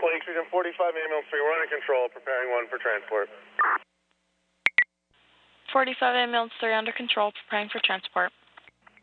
Lexington 45 ambulance 3, we're under control, preparing 1 for transport. 45 ambulance 3 under control, preparing for transport.